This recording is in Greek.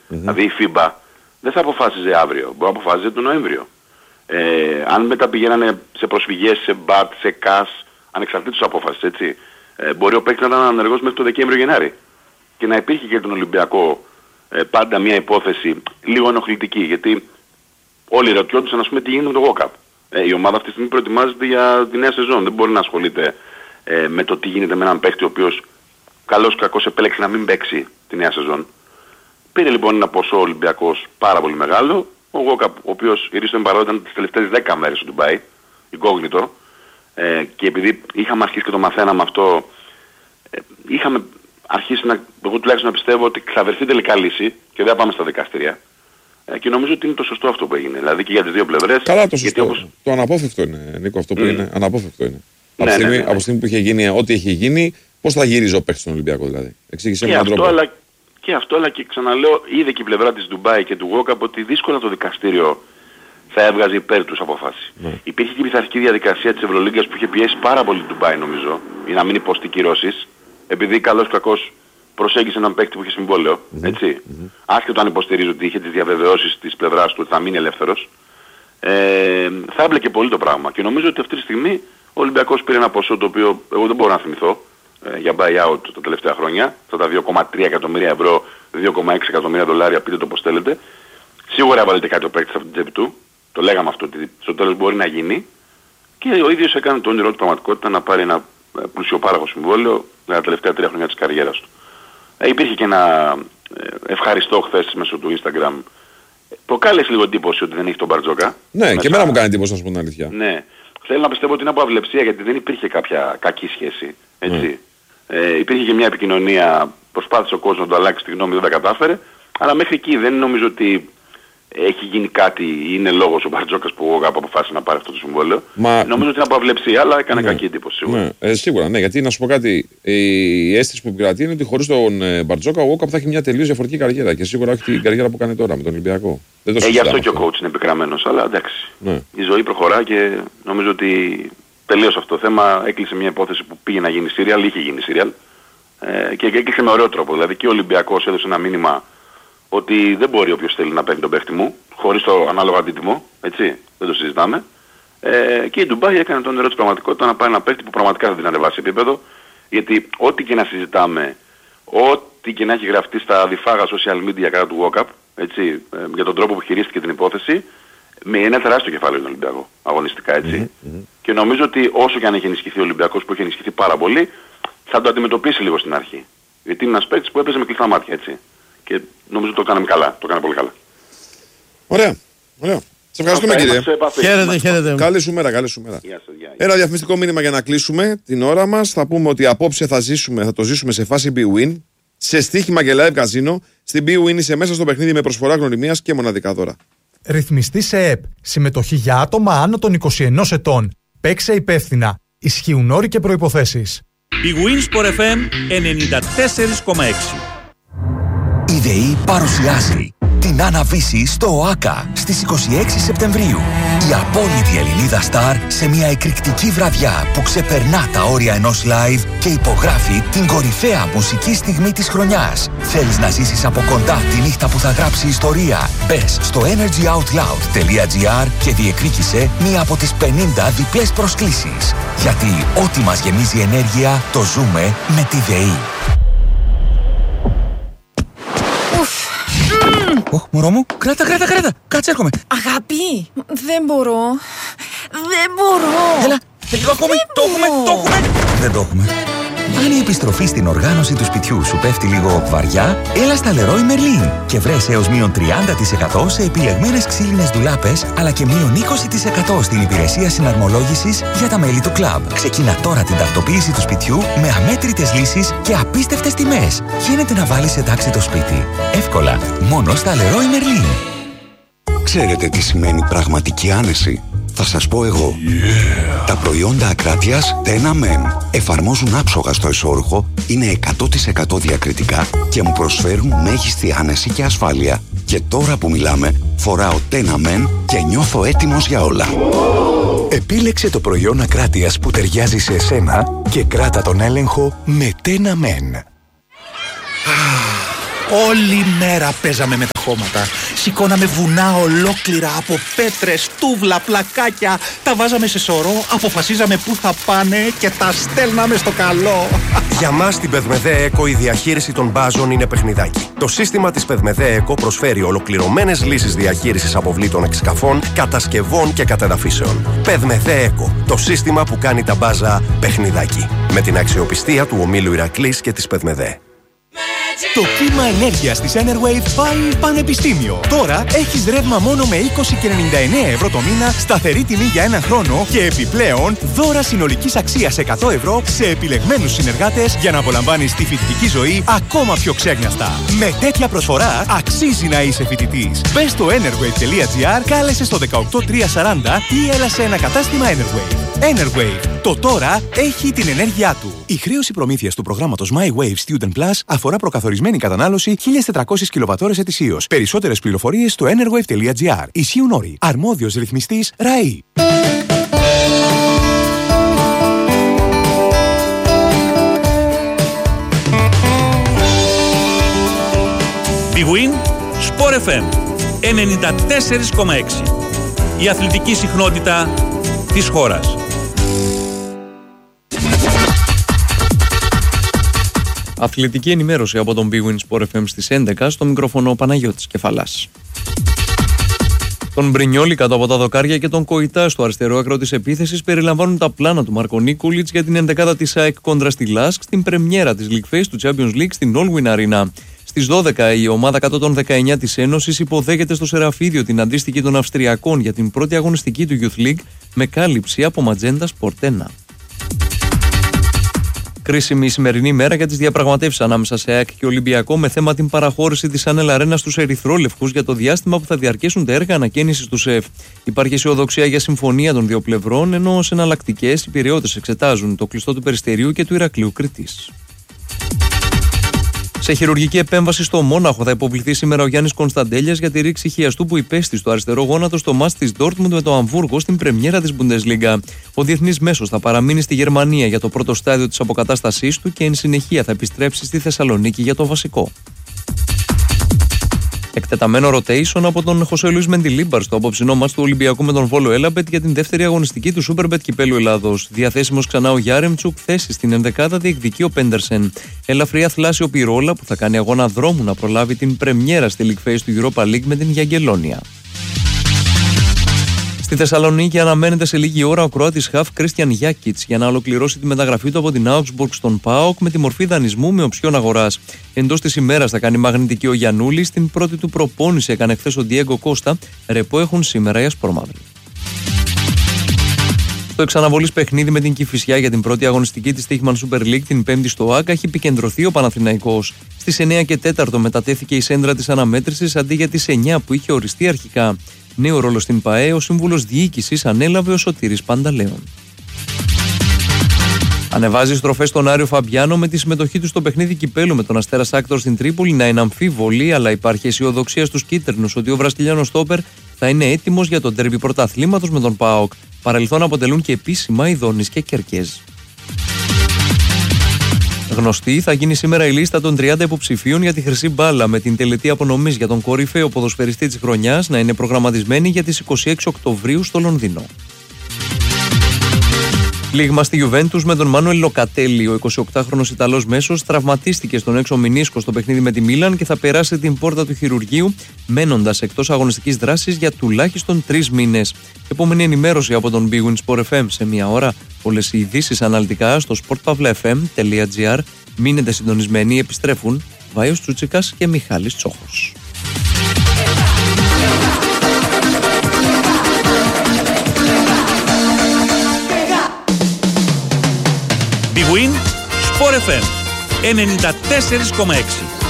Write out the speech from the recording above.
Δηλαδή η FIBA δεν θα αποφάσιζε αύριο, μπορεί να αποφάσιζε τον Νοέμβριο. Αν μετά πηγαίνανε σε προσφυγές, σε BAT, σε ΚΑΣ, ανεξαρτήτως απόφασης, έτσι, μπορεί ο παίκτης να ήταν ανεργός μέχρι το Δεκέμβριο-Γενάρη. Και να υπήρχε και τον Ολυμπιακό πάντα μια υπόθεση λίγο ενοχλητική, γιατί όλοι ρωτιόντουσαν, ας πούμε, τι γίνεται με το WOCAP. Η ομάδα αυτή τη στιγμή προετοιμάζεται για τη νέα σεζόν. Δεν μπορεί να ασχολείται με το τι γίνεται με έναν παίκτη ο οποίος καλώς κακώς επέλεξε να μην παίξει τη νέα σεζόν. Πήρε λοιπόν ένα ποσό Ολυμπιακός πάρα πολύ μεγάλο. Ο WOCAP, ο οποίος η Ρίστον Παρό ήταν τις τελευταίες 10 μέρες στο Ντουμπάι, incognito, και επειδή είχαμε αρχίσει και το μαθαίναμε αυτό, είχαμε αρχίσει εγώ τουλάχιστον να πιστεύω ότι θα βρεθεί τελικά λύση και δεν θα πάμε στα δικαστήρια. Και νομίζω ότι είναι το σωστό αυτό που έγινε. Δηλαδή και για τις δύο πλευρές. Καλά, το σωστό. Όπως... Το αναπόφευκτο είναι, Νίκο, αυτό που είναι. Αναπόφευκτο είναι. Ναι, από τη στιγμή που είχε γίνει ό,τι είχε γίνει, πώς θα γύριζε ο παίκτης στον Ολυμπιακό, δηλαδή. Εξήγησε με τον τρόπο. Και αυτό, αλλά και ξαναλέω, είδε και η πλευρά της Ντουμπάι και του WOCAP ότι δύσκολα το δικαστήριο θα έβγαζε υπέρ τους αποφάσεις. Υπήρχε και η πειθαρχική διαδικασία της Ευρωλίγκας που είχε πιέσει πάρα πολύ την Ντουμπάι, νομίζω, για να μην υποστεί κυρώσεις, επειδή καλώς κακώς προσέγγισε έναν παίκτη που είχε συμβόλαιο, έτσι. Άσχετο αν υποστηρίζει ότι είχε τις διαβεβαιώσεις της πλευράς του ότι θα μείνει ελεύθερος, θα έμπλεκε πολύ το πράγμα. Και νομίζω ότι αυτή τη στιγμή ο Ολυμπιακός πήρε ένα ποσό το οποίο εγώ δεν μπορώ να θυμηθώ για buyout τα τελευταία χρόνια, αυτά τα 2,3 εκατομμύρια ευρώ, 2,6 εκατομμύρια δολάρια, πείτε το πως θέλετε. Σίγουρα έβαλε κάτι ο παίκτης από την τσέπη του, το λέγαμε αυτό, ότι στο τέλος μπορεί να γίνει, και ο ίδιος έκανε το όνειρό του πραγματικότητα να πάρει ένα πλουσιοπάραγο συμβόλαιο για τα τελευταία 3 χρόνια της καριέρας του. Υπήρχε και ένα ευχαριστώ χθες μέσω του Instagram. Προκάλεσε λίγο εντύπωση ότι δεν έχει τον Μπαρτζόκα. Ναι, μέσα. Και εμένα μου κάνει εντύπωση, να σου πω την αλήθεια. Ναι. Θέλω να πιστεύω ότι είναι από αυλεψία, γιατί δεν υπήρχε κάποια κακή σχέση. Έτσι. Υπήρχε και μια επικοινωνία, προσπάθησε ο κόσμος να το αλλάξει τη γνώμη, δεν τα κατάφερε. Αλλά μέχρι εκεί δεν νομίζω ότι έχει γίνει κάτι ή είναι λόγος ο Μπαρτζόκας που ο ΓΑΠ αποφάσισε να πάρει αυτό το συμβόλαιο. Νομίζω ότι είναι από αυλεψία, αλλά έκανε κακή εντύπωση σίγουρα. Σίγουρα, ναι, γιατί να σου πω κάτι, η αίσθηση που επικρατεί είναι ότι χωρίς τον Μπαρτζόκα ο ΓΑΠ θα έχει μια τελείως διαφορετική καριέρα και σίγουρα όχι την καριέρα που κάνει τώρα με τον Ολυμπιακό. Γι' αυτό και ο coach είναι επικραμμένος, αλλά εντάξει. Η ζωή προχωρά και νομίζω ότι τελείωσε αυτό το θέμα. Έκλεισε μια υπόθεση που πήγε να γίνει serial, είχε γίνει serial, και έκλεισε με ωραίο τρόπο. Δηλαδή και ο Ολυμπιακός έδωσε ένα μήνυμα ότι δεν μπορεί όποιος θέλει να παίρνει τον παίχτη μου, χωρίς το ανάλογο αντίτιμο, έτσι, δεν το συζητάμε. Και η Ντουμπάι έκανε τον νερό της πραγματικότητα να πάει ένα παίχτη που πραγματικά θα την ανεβάσει επίπεδο, γιατί ό,τι και να συζητάμε, ό,τι και να έχει γραφτεί στα διφάγα social media κατά του WOCAP, έτσι, για τον τρόπο που χειρίστηκε την υπόθεση, με ένα τεράστιο κεφάλαιο τον Ολυμπιακό, αγωνιστικά, έτσι. Και νομίζω ότι όσο και αν έχει ενισχυθεί ο Ολυμπιακός, που έχει ενισχυθεί πάρα πολύ, θα το αντιμετωπίσει λίγο στην αρχή. Γιατί είναι ένας παίκτης που έπαιζε με κλειστά μάτια, έτσι. Και νομίζω το κάναμε καλά, το έκανε πολύ καλά. Ωραία, ωραία. Σε ευχαριστούμε, κύριε. Χαίρετε. Καλή σου μέρα, καλή σου μέρα. Ένα διαφημιστικό μήνυμα για να κλείσουμε την ώρα μας. Θα πούμε ότι απόψε θα το ζήσουμε σε φάση BWIN, σε στοίχημα και live καζίνο. Στην BWIN είσαι μέσα στο παιχνίδι με προσφορά γνωριμίας και μοναδικά δώρα. Ρυθμιστή σε ΕΠ. Συμμετοχή για άτομα άνω των 21 ετών. Παίξε υπεύθυνα. Ισχύουν όροι και προϋποθέσεις. BWIN Sport FM 94,6. Η ΔΕΗ παρουσιάζει την αναβίση στο ΟΑΚΑ στις 26 Σεπτεμβρίου. Η απόλυτη Ελληνίδα Σταρ σε μια εκρηκτική βραδιά που ξεπερνά τα όρια ενός live και υπογράφει την κορυφαία μουσική στιγμή της χρονιάς. Θέλεις να ζήσεις από κοντά τη νύχτα που θα γράψει ιστορία? Μπες στο energyoutloud.gr και διεκδίκησε μία από τις 50 διπλές προσκλήσεις. Γιατί ό,τι μας γεμίζει ενέργεια το ζούμε με τη ΔΕΗ. Ωχ, μωρό μου, κράτα, κάτσε, έρχομαι. Αγάπη, δεν μπορώ. Έλα, λίγο ακόμη, το έχουμε. Δεν το έχουμε. Αν η επιστροφή στην οργάνωση του σπιτιού σου πέφτει λίγο βαριά, έλα στα Leroy Merlin και βρες έως μείον 30% σε επιλεγμένες ξύλινες ντουλάπες, αλλά και μείον 20% στην υπηρεσία συναρμολόγησης για τα μέλη του κλαμπ. Ξεκίνα τώρα την τακτοποίηση του σπιτιού με αμέτρητες λύσεις και απίστευτες τιμές. Γίνεται να βάλεις σε τάξη το σπίτι. Εύκολα, μόνο στα Leroy Merlin. Ξέρετε τι σημαίνει πραγματική άνεση? Θα σας πω εγώ. Τα προϊόντα Ακράτειας Tena Men εφαρμόζουν άψογα στο εσώρουχο, είναι 100% διακριτικά και μου προσφέρουν μέγιστη άνεση και ασφάλεια. Και τώρα που μιλάμε, φοράω Tena Men και νιώθω έτοιμος για όλα. Επίλεξε το προϊόν Ακράτειας που ταιριάζει σε εσένα και κράτα τον έλεγχο με Tena Men. Όλη μέρα παίζαμε με τα χώματα. Σηκώναμε βουνά ολόκληρα από πέτρες, τούβλα, πλακάκια. Τα βάζαμε σε σωρό, αποφασίζαμε πού θα πάνε και τα στέλναμε στο καλό. Για μας στην Πεδμεδέ Eco η διαχείριση των μπάζων είναι παιχνιδάκι. Το σύστημα της Πεδμεδέ Eco προσφέρει ολοκληρωμένες λύσεις διαχείρισης αποβλήτων εξκαφών, κατασκευών και κατεδαφίσεων. Πεδμεδέ Eco, το σύστημα που κάνει τα μπάζα παιχνιδάκι. Με την αξιοπιστία του ομίλου Ηρακλής και της Πεδμεδέ. Το κύμα ενέργειας της Enerwave πάει πανεπιστήμιο. Τώρα έχεις ρεύμα μόνο με 20 και 99 ευρώ το μήνα, σταθερή τιμή για ένα χρόνο και επιπλέον δώρα συνολικής αξίας 100 ευρώ σε επιλεγμένους συνεργάτες για να απολαμβάνεις τη φοιτητική ζωή ακόμα πιο ξέγνιαστα. Με τέτοια προσφορά αξίζει να είσαι φοιτητής. Μπες στο enerwave.gr, κάλεσε στο 18340 ή έλα σε ένα κατάστημα Enerwave. Enerwave. Το τώρα έχει την ενέργειά του. Η χρέωση προμήθειας του προγράμματος My Wave Student Plus αφορά προκαθορισμένη κατανάλωση 1.400 κιλοβατώρες ετησίως. Περισσότερες πληροφορίες στο enerwave.gr. Ισχύουν όροι. Αρμόδιος ρυθμιστής ΡΑΗ. Big Win, Sport FM 94,6. Η αθλητική συχνότητα της χώρας. Αθλητική ενημέρωση από τον Big Win Sport FM στις 11, στο μικρόφωνο ο Παναγιώτης Κεφαλάς. Τον Μπρινιόλι κάτω από τα δοκάρια και τον Κοϊτά στο αριστερό άκρο της επίθεσης περιλαμβάνουν τα πλάνα του Μάρκο Νίκολιτς για την 11η της ΑΕΚ κόντρα στη Λάσκ στην πρεμιέρα της League Face του Champions League στην Allwyn Arena. Στις 12 η ομάδα κάτω των 19 της Ένωσης υποδέχεται στο Σεραφίδιο την αντίστοιχη των Αυστριακών για την πρώτη αγωνιστική του Youth League με κάλυψη από Ματζέντα Sport 1. Κρίσιμη η σημερινή μέρα για τις διαπραγματεύσεις ανάμεσα σε ΑΕΚ και Ολυμπιακό με θέμα την παραχώρηση της Άνελ Αρένα στους Ερυθρόλευκους για το διάστημα που θα διαρκέσουν τα έργα ανακαίνησης του ΣΕΦ. Υπάρχει αισιοδοξία για συμφωνία των δύο πλευρών, ενώ ως εναλλακτικές οι πειραιώτες εξετάζουν το κλειστό του Περιστερίου και του Ηρακλείου Κρήτης. Σε χειρουργική επέμβαση στο Μόναχο θα υποβληθεί σήμερα ο Γιάννης Κωνσταντέλιας για τη ρήξη χιαστού που υπέστη στο αριστερό γόνατο στο μάτς της Ντόρτμουντ με το Αμβούργο στην πρεμιέρα της Bundesliga. Ο διεθνής μέσος θα παραμείνει στη Γερμανία για το πρώτο στάδιο της αποκατάστασής του και εν συνεχεία θα επιστρέψει στη Θεσσαλονίκη για το βασικό. Εκτεταμένο rotation από τον Χωσέ Λουίς Μεντιλίμπαρ στο απόψινό μάτς του Ολυμπιακού με τον Βόλο Έλαμπετ για την δεύτερη αγωνιστική του Superbet Κυπέλλου Ελλάδος. Διαθέσιμος ξανά ο Γιάρεμτσουκ, θέση στην ενδεκάδα διεκδικεί ο Πέντερσεν. Ελαφριά θλάσσιο Πυρόλα που θα κάνει αγώνα δρόμου να προλάβει την πρεμιέρα στη League Face του Europa League με την Γιαγκελόνια. Στη Θεσσαλονίκη αναμένεται σε λίγη ώρα ο Κροάτης χαφ Κρίστιαν Γιάκιτς για να ολοκληρώσει τη μεταγραφή του από την Augsburg στον ΠΑΟΚ με τη μορφή δανεισμού με οψιόν αγοράς. Εντός της ημέρας θα κάνει μαγνητική ο Γιαννούλης, την πρώτη του προπόνηση έκανε χθες ο Ντιέγκο Κώστα, ρεπό έχουν σήμερα οι ασπρόμαυροι. Στο εξαναβολής παιχνίδι με την Κηφισιά για την πρώτη αγωνιστική της Stoichman Super League την Πέμπτη στο ΆΚΑ έχει επικεντρωθεί ο Παναθηναϊκός. Στις 9 και 4 μετατέθηκε η σέντρα της αναμέτρησης αντί για τις 9 που είχε οριστεί αρχικά. Νέο ρόλο στην ΠΑΕ, ο σύμβουλος διοίκησης ανέλαβε ο Σωτήρης Πανταλέων. Ανεβάζει στροφές στον Άριο Φαμπιάνο με τη συμμετοχή του στο παιχνίδι κυπέλου με τον Αστέρα Σάκτορ στην Τρίπολη να είναι αμφίβολη, αλλά υπάρχει αισιοδοξία στους κίτρινους ότι ο Βραζιλιάνος στόπερ θα είναι έτοιμος για τον ντέρμπι πρωταθλήματος με τον ΠΑΟΚ. Παρελθόν αποτελούν και επίσημα Ιδώνης και Κερκέζ. Γνωστή θα γίνει σήμερα η λίστα των 30 υποψηφίων για τη Χρυσή Μπάλα με την τελετή απονομής για τον κορυφαίο ποδοσφαιριστή της χρονιάς να είναι προγραμματισμένη για τις 26 Οκτωβρίου στο Λονδίνο. Λίγμα στη Γιουβέντους με τον Μάνουελ Λοκατέλη. Ο 28χρονος Ιταλός μέσος τραυματίστηκε στον έξω μηνίσκο στο παιχνίδι με τη Μίλαν και θα περάσει την πόρτα του χειρουργείου, μένοντας εκτός αγωνιστικής δράσης για τουλάχιστον 3 μήνες. Επόμενη ενημέρωση από τον Big Win Sport FM σε μία ώρα. Όλες οι ειδήσεις αναλυτικά στο sportpavlafm.gr. Μείνετε συντονισμένοι, επιστρέφουν Βάιος Τσούτσικας και Μιχάλης Τσόχος. Big Win, Sport FM 94,6.